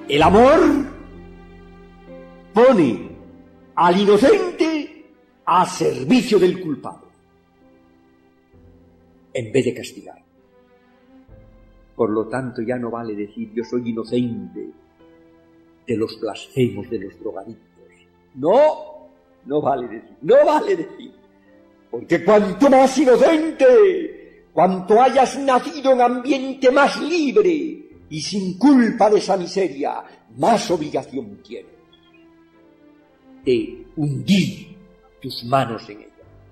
El amor pone al inocente a servicio del culpable, en vez de castigar. Por lo tanto, ya no vale decir yo soy inocente de los blasfemos, de los drogadictos. No vale decir. Porque cuanto más inocente, cuanto hayas nacido en ambiente más libre y sin culpa de esa miseria, más obligación tienes de hundir tus manos en ella.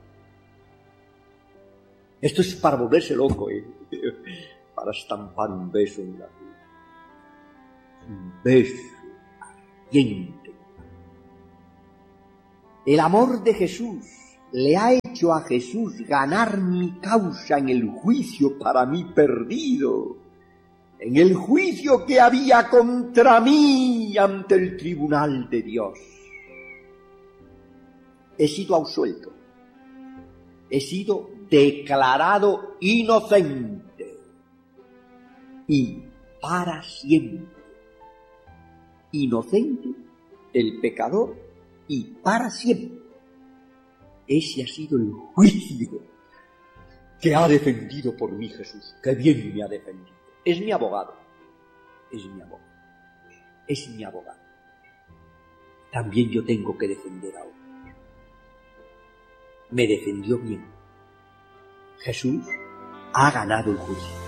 Esto es para volverse loco, para estampar un beso en la cruz. Un beso ardiente. El amor de Jesús le ha hecho a Jesús ganar mi causa en el juicio para mí perdido, en el juicio que había contra mí ante el tribunal de Dios. He sido absuelto, he sido declarado inocente y para siempre. Inocente el pecador y para siempre. Ese ha sido el juicio que ha defendido por mí Jesús. ¡Qué bien me ha defendido! Es mi abogado. También yo tengo que defender a otros. Me defendió bien. Jesús ha ganado el juicio.